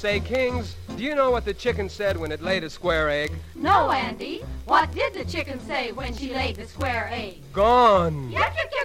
Say, Kings, do you know what the chicken said when it laid a square egg? No, Andy. What did the chicken say when she laid the square egg? Gone. Yuck, yuck, yuck.